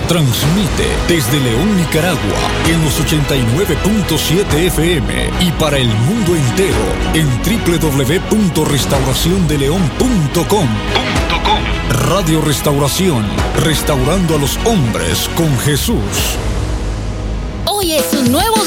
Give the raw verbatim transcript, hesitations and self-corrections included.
Transmite desde León, Nicaragua, en los ochenta y nueve punto siete F M y para el mundo entero en doble u doble u doble u punto restauración de león punto com. Radio Restauración, restaurando a los hombres con Jesús. Hoy es un nuevo